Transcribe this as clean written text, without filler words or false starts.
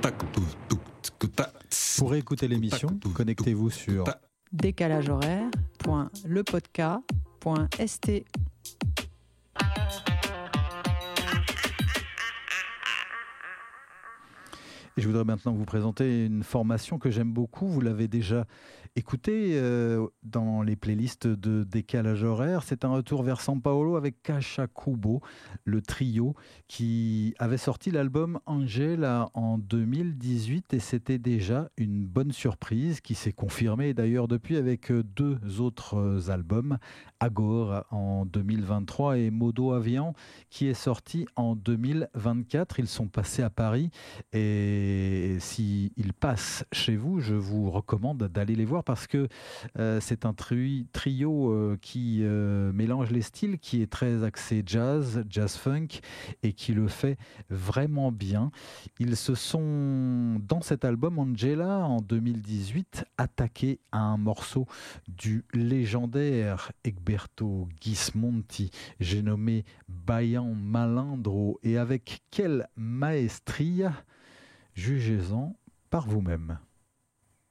Pour écouter l'émission, connectez-vous sur décalagehoraire.lepodcast.st. Et je voudrais maintenant vous présenter une formation que j'aime beaucoup. Vous l'avez déjà écoutée dans les playlists de Décalage Horaire. C'est un retour vers São Paulo avec Caixa Cubo, le trio qui avait sorti l'album Angela en 2018 et c'était déjà une bonne surprise qui s'est confirmée d'ailleurs depuis avec deux autres albums, Agor en 2023 et Modo Avião qui est sorti en 2024. Ils sont passés à Paris et s'ils passent chez vous, je vous recommande d'aller les voir parce que c'est un trio qui mélange les styles, qui est très axé jazz funk et qui le fait vraiment bien. Ils se sont, dans cet album Angela en 2018, attaqués à un morceau du légendaire Egberto Gismonti, j'ai nommé Baião Malandro, et avec quelle maestria, jugez-en par vous-même.